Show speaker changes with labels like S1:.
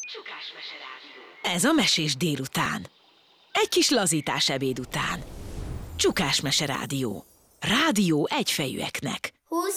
S1: Csukásmese rádió.
S2: Ez a mesés délután. Egy kis lazítás ebéd után. Csukásmese rádió. Rádió egyfejűeknek.